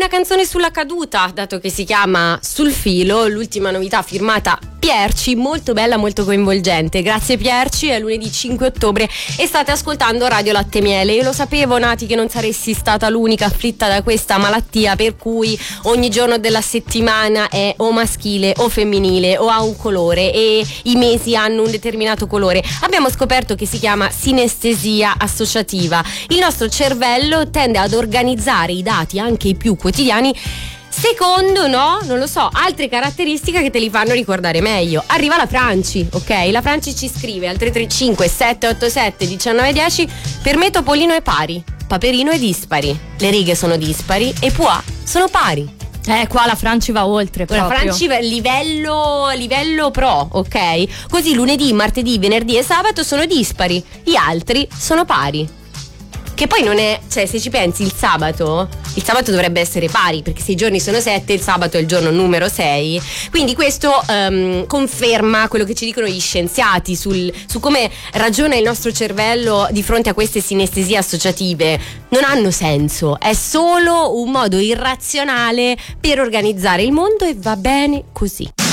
una canzone sulla caduta, dato che si chiama Sul filo, l'ultima novità firmata Pierci, molto bella, molto coinvolgente. Grazie Pierci, è lunedì 5 ottobre e state ascoltando Radio Latte Miele. Io lo sapevo, Nati, che non saresti stata l'unica afflitta da questa malattia per cui ogni giorno della settimana è o maschile o femminile o ha un colore e i mesi hanno un determinato colore. Abbiamo scoperto che si chiama sinestesia associativa. Il nostro cervello tende ad organizzare i dati, anche i più quotidiani, secondo, no, non lo so, altre caratteristiche che te li fanno ricordare meglio. Arriva la Franci, ok? La Franci ci scrive al 335 787 1910: per me Topolino è pari, Paperino è dispari, le righe sono dispari e Pois sono pari. Qua la Franci va oltre proprio. La Franci livello pro, ok? Così lunedì, martedì, venerdì e sabato sono dispari, gli altri sono pari. Che poi non è, cioè, se ci pensi, il sabato dovrebbe essere pari, perché se i giorni sono 7, il sabato è il giorno numero 6. Quindi questo conferma quello che ci dicono gli scienziati su come ragiona il nostro cervello di fronte a queste sinestesie associative. Non hanno senso, è solo un modo irrazionale per organizzare il mondo e va bene così.